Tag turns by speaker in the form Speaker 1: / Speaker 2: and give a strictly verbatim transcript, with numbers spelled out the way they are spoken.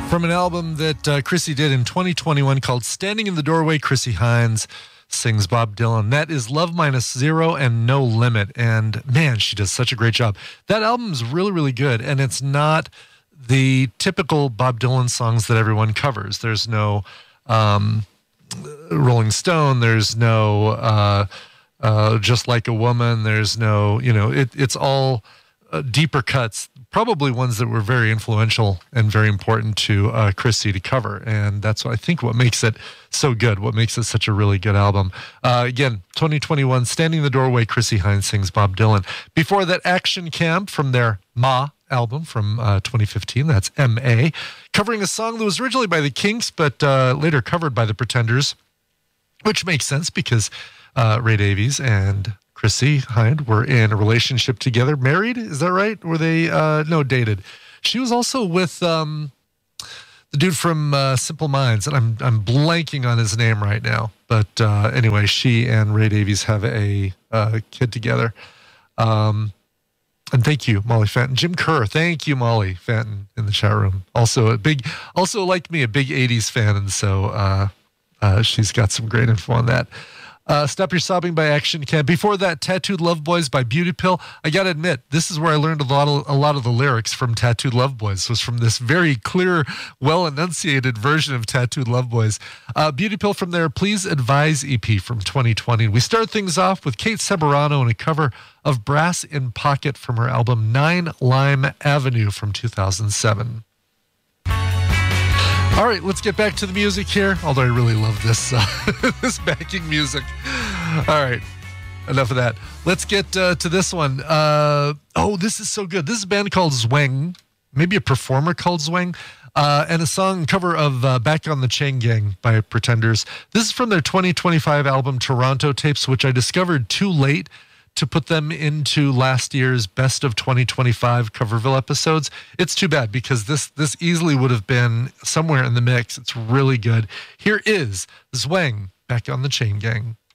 Speaker 1: From an album that uh, Chrissy did in twenty twenty-one called Standing in the Doorway, Chrissy Hynde sings Bob Dylan. That is Love Minus Zero and No Limit. And man, she does such a great job. That album's really, really good. And it's not the typical Bob Dylan songs that everyone covers. There's no um, Rolling Stone. There's no uh, uh, Just Like a Woman. There's no, you know, it, it's all uh, deeper cuts. Probably ones that were very influential and very important to uh, Chrissy to cover. And that's, what I think, what makes it so good, what makes it such a really good album. Uh, again, twenty twenty-one, Standing in the Doorway, Chrissy Hynde sings Bob Dylan. Before that, Action Camp from their Ma album from uh, twenty fifteen, that's M A, covering a song that was originally by the Kinks, but uh, later covered by the Pretenders, which makes sense because uh, Ray Davies and Chrissy Hynde were in a relationship together, married, is that right? Were they, uh, no, dated. She was also with um, the dude from uh, Simple Minds, and I'm I'm blanking on his name right now. But uh, anyway, she and Ray Davies have a uh, kid together. Um, and thank you, Molly Fenton. Jim Kerr, thank you, Molly Fenton, in the chat room. Also a big, also like me, a big eighties fan, and so uh, uh, she's got some great info on that. Uh, Stop Your Sobbing by Action Camp. Before that, Tattooed Love Boys by Beauty Pill. I got to admit, this is where I learned a lot of, a lot of the lyrics from Tattooed Love Boys. It was from this very clear, well-enunciated version of Tattooed Love Boys. Uh, Beauty Pill from their Please Advise E P from twenty twenty. We start things off with Kate Ceberano and a cover of Brass in Pocket from her album Nine Lime Avenue from two thousand seven. All right, let's get back to the music here, although I really love this uh, this backing music. All right, enough of that. Let's get uh, to this one. Uh, oh, this is so good. This is a band called Zwang, maybe a performer called Zwang, uh, and a song cover of uh, Back on the Chain Gang by Pretenders. This is from their twenty twenty-five album Toronto Tapes, which I discovered too late to put them into last year's Best of twenty twenty-five Coverville episodes. It's too bad because this this easily would have been somewhere in the mix. It's really good. Here is Zwang, Back on the Chain Gang.